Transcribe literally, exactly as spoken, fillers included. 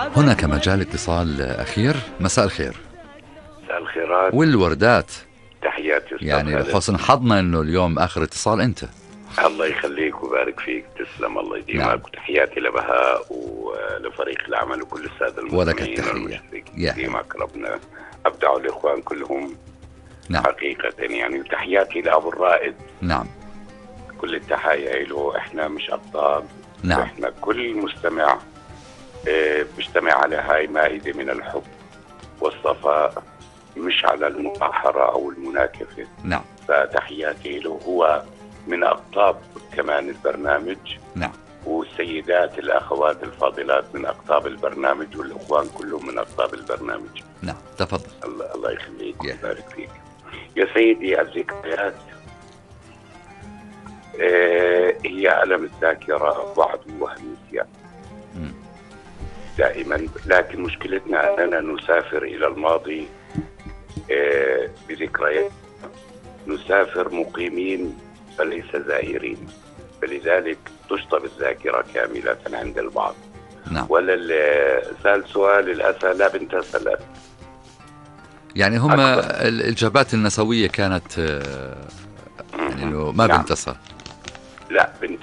هناك مجال اتصال أخير. مساء الخير. مساء الخيرات والوردات. تحياتي أستاذ يعني خالد. لحسن حظنا أنه اليوم آخر اتصال أنت. الله يخليك ويبارك فيك، تسلم، الله يديمك. نعم. وتحياتي لبهاء ولفريق العمل وكل السادة ولك المستمعين التحية. والمشتركين. يا يديمك ربنا، أبدعوا الإخوان كلهم. نعم. حقيقة يعني. وتحياتي لأبو الرائد، نعم. كل التحايا له. إحنا مش أبطال. نعم. إحنا كل مستمع آه، بيجتمع على هاي مائدة من الحب والصفاء، مش على المناحرة أو المناكفة. نعم. فتحياتي له. هو من أقطاب كمان البرنامج. نعم. والسيدات الأخوات الفاضلات من أقطاب البرنامج، والإخوان كلهم من أقطاب البرنامج. نعم. تفضل. الله, الله يخليك يا. ويبارك فيك يا سيدي. الذكريات آه هي ألم الذاكرة، وعد وهم نسيان مم. دائما. لكن مشكلتنا أننا نسافر إلى الماضي آه بذكريات، نسافر مقيمين فليس زائرين، فلذلك تشطب الذاكرة كاملة عند البعض. نعم. ولا اللي سأل سؤال الأسى لا بنت سألت. يعني هم أكبر. الإجابات النسوية كانت آه، يعني إنه ما نعم. بنتصل. لا بنت